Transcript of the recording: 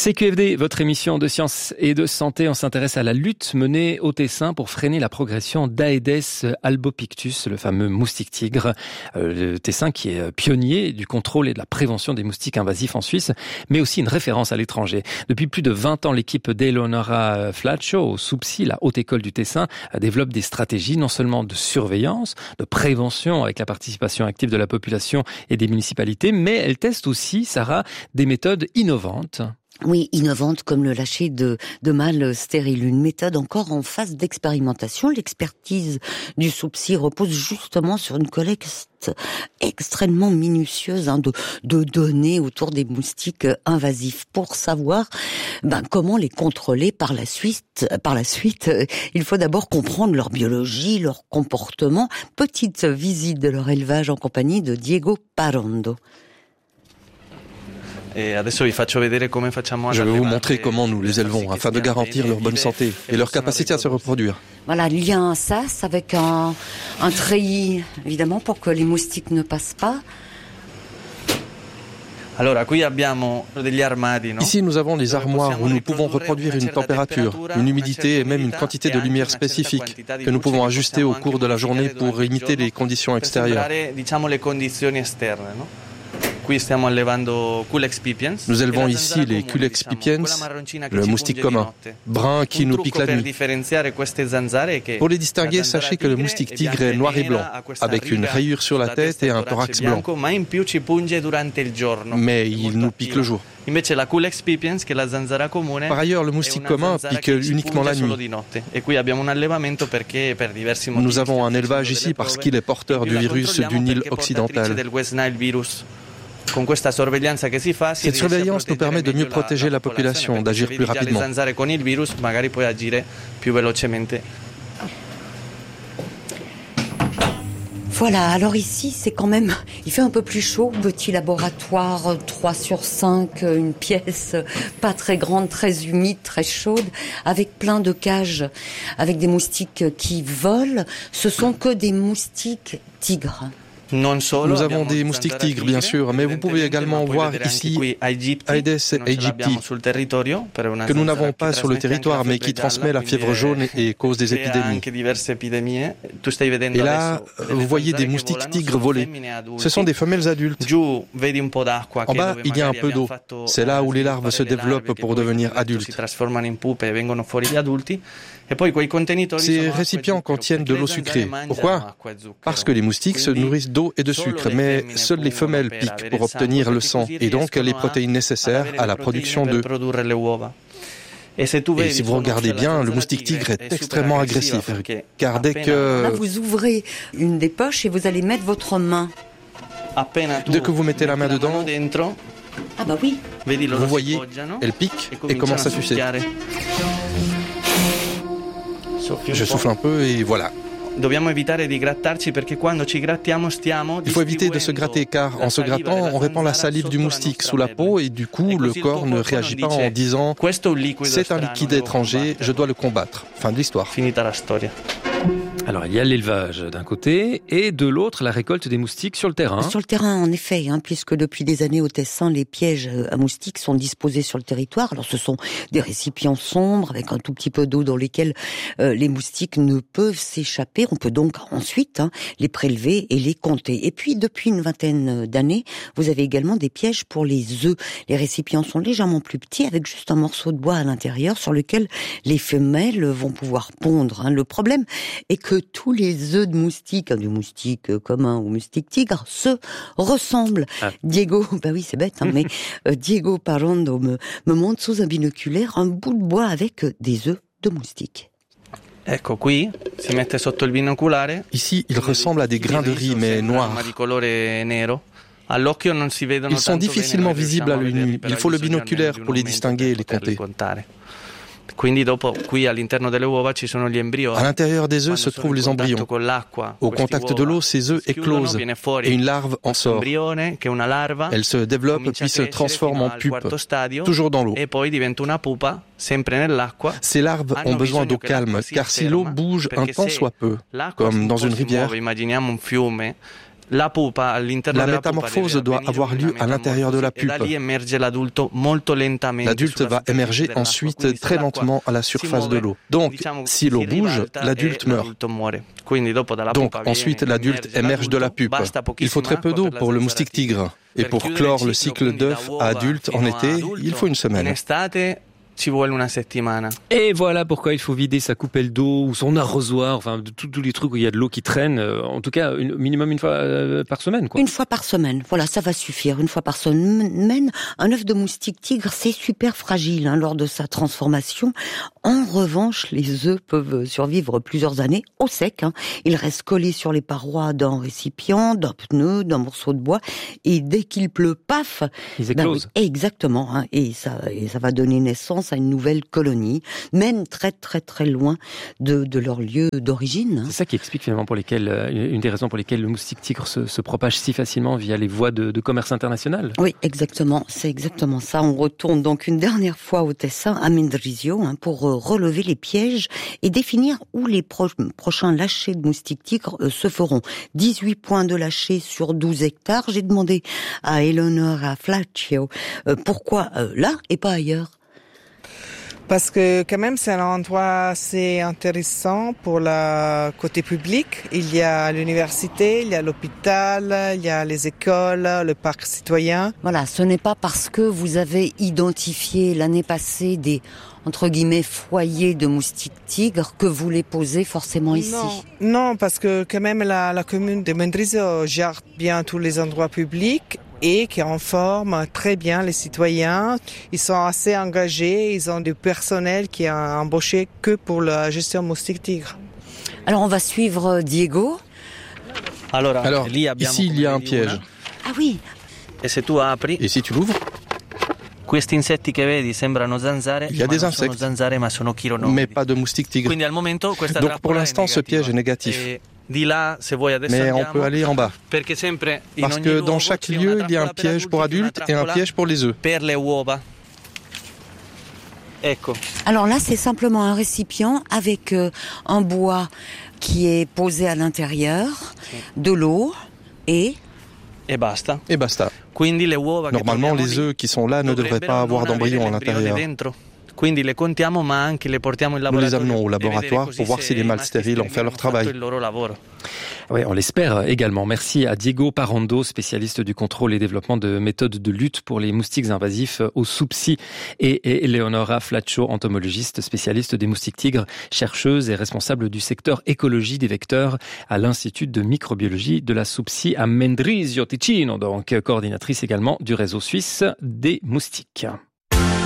CQFD, votre émission de sciences et de santé, on s'intéresse à la lutte menée au Tessin pour freiner la progression d'Aedes albopictus, le fameux moustique tigre. Le Tessin qui est pionnier du contrôle et de la prévention des moustiques invasifs en Suisse, mais aussi une référence à l'étranger. Depuis plus de 20 ans, l'équipe d'Eleonora Flaccio, au SUPSI, la haute école du Tessin, développe des stratégies non seulement de surveillance, de prévention avec la participation active de la population et des municipalités, mais elle teste aussi, Sarah, des méthodes innovantes. Oui, innovante comme le lâcher de mâles stériles. Une méthode encore en phase d'expérimentation. L'expertise du SUPSI repose justement sur une collecte extrêmement minutieuse de données autour des moustiques invasifs pour savoir comment les contrôler par la suite. Il faut d'abord comprendre leur biologie, leur comportement. Petite visite de leur élevage en compagnie de Diego Parondo. Je vais vous montrer comment nous les élevons afin de garantir leur bonne santé et leur capacité à se reproduire. Voilà, il y a un sas avec un treillis, évidemment, pour que les moustiques ne passent pas. Ici, nous avons des armoires où nous pouvons reproduire une température, une humidité et même une quantité de lumière spécifique que nous pouvons ajuster au cours de la journée pour imiter les conditions extérieures. Nous élevons ici les Culex pipiens, le moustique commun, brun qui nous pique la nuit. Pour les distinguer, sachez que le moustique tigre est noir et blanc, avec une rayure sur la tête et un thorax blanc. Mais il nous pique le jour. Par ailleurs, le moustique commun pique uniquement la nuit. Nous avons un élevage ici parce qu'il est porteur du virus du Nil occidental. Cette surveillance nous permet de mieux protéger la population, d'agir plus rapidement. Voilà, alors ici, c'est quand même, il fait un peu plus chaud, petit laboratoire, 3/5, une pièce pas très grande, très humide, très chaude, avec plein de cages, avec des moustiques qui volent. Ce sont que des moustiques tigres. Nous avons des moustiques tigres, bien sûr, mais vous pouvez également voir ici Aedes aegypti, que nous n'avons pas sur le territoire, mais qui transmet la fièvre jaune et cause des épidémies. Et là, vous voyez des moustiques tigres voler. Ce sont des femelles adultes. En bas, il y a un peu d'eau. C'est là où les larves se développent pour devenir adultes. Ces récipients contiennent de l'eau sucrée. Pourquoi ? Parce que les moustiques se nourrissent d'eau et de sucre, mais seules les femelles piquent pour obtenir le sang et donc les protéines nécessaires à la production d'œufs. Et si vous regardez bien, le moustique tigre est extrêmement agressif, car dès que... Là, vous ouvrez une des poches et vous allez mettre votre main. Dès que vous mettez la main dedans, ah bah oui, vous voyez, elle pique et commence à sucer. Je souffle un peu et voilà. Il faut éviter de se gratter car en se grattant, on répand la salive du moustique sous la peau et du coup, le corps ne réagit pas en disant « c'est un liquide étranger, je dois le combattre ». Fin de l'histoire. Alors, il y a l'élevage d'un côté et de l'autre, la récolte des moustiques sur le terrain. Sur le terrain, en effet, puisque depuis des années au Tessin, les pièges à moustiques sont disposés sur le territoire. Alors, ce sont des récipients sombres avec un tout petit peu d'eau dans lesquels les moustiques ne peuvent s'échapper. On peut donc ensuite les prélever et les compter. Et puis, depuis une vingtaine d'années, vous avez également des pièges pour les œufs. Les récipients sont légèrement plus petits avec juste un morceau de bois à l'intérieur sur lequel les femelles vont pouvoir pondre. Le problème est que tous les œufs de moustiques, du moustique commun ou moustique tigre, se ressemblent. Diego, oui c'est bête, mais Diego Parondo me montre sous un binoculaire un bout de bois avec des œufs de moustiques. Ici, il ressemble à des grains de riz, mais noirs. Ils sont difficilement visibles à l'œil nu. Il faut le binoculaire pour les distinguer et les compter. À l'intérieur des œufs se trouvent les embryons. Au contact de l'eau, ces œufs éclosent et une larve en sort. Elle se développe puis se transforme en pupe, toujours dans l'eau. Ces larves ont besoin d'eau calme, car si l'eau bouge un tant soit peu, comme dans une rivière, La métamorphose doit avoir lieu à l'intérieur de la pupe. L'adulte va émerger ensuite très lentement à la surface de l'eau. Donc, si l'eau bouge, l'adulte meurt. Donc, ensuite, l'adulte émerge de la pupe. Il faut très peu d'eau pour le moustique tigre. Et pour clore le cycle d'œuf à adulte en été, il faut une semaine. Et voilà pourquoi il faut vider sa coupelle d'eau ou son arrosoir, enfin tous les trucs où il y a de l'eau qui traîne, en tout cas minimum une fois par semaine, quoi. Une fois par semaine, voilà, ça va suffire. Une fois par semaine, un œuf de moustique tigre, c'est super fragile lors de sa transformation. En revanche, les œufs peuvent survivre plusieurs années au sec. Ils restent collés sur les parois d'un récipient, d'un pneu, d'un morceau de bois, et dès qu'il pleut, paf, ils éclosent. Exactement, et ça va donner naissance à une nouvelle colonie, même très très très loin de leur lieu d'origine. C'est ça qui explique finalement une des raisons pour lesquelles le moustique tigre se propage si facilement via les voies de commerce international. Oui, exactement, c'est exactement ça. On retourne donc une dernière fois au Tessin, à Mendrisio, pour relever les pièges et définir où les prochains lâchers de moustique tigre se feront. 18 points de lâcher sur 12 hectares. J'ai demandé à Eleonora Flaccio pourquoi là et pas ailleurs. Parce que quand même c'est un endroit assez intéressant pour le côté public. Il y a l'université, il y a l'hôpital, il y a les écoles, le parc citoyen. Voilà, ce n'est pas parce que vous avez identifié l'année passée des entre guillemets foyers de moustiques tigres que vous les posez forcément ici. Non, parce que quand même la commune de Mendrisio gère bien tous les endroits publics et qui informent très bien les citoyens. Ils sont assez engagés, ils ont du personnel qui est embauché que pour la gestion moustique tigre. Alors on va suivre Diego. Alors ici il y a un piège. Ah oui. Et si tu l'ouvres, il y a des insectes, mais pas de moustiques tigres. Donc pour l'instant ce piège est négatif. Mais on peut aller en bas. Parce que dans chaque lieu, il y a un piège pour adultes et un piège pour les œufs. Alors là, c'est simplement un récipient avec un bois qui est posé à l'intérieur, de l'eau et basta. Normalement, les œufs qui sont là ne devraient pas avoir d'embryon à l'intérieur. Nous les amenons au laboratoire pour voir si les mâles stériles ont fait leur travail. Oui, on l'espère également. Merci à Diego Parando, spécialiste du contrôle et développement de méthodes de lutte pour les moustiques invasifs au SUPSI, et Eleonora Flaccio, entomologiste, spécialiste des moustiques tigres, chercheuse et responsable du secteur écologie des vecteurs à l'Institut de microbiologie de la SUPSI à Mendrisio Ticino, donc coordinatrice également du réseau suisse des moustiques.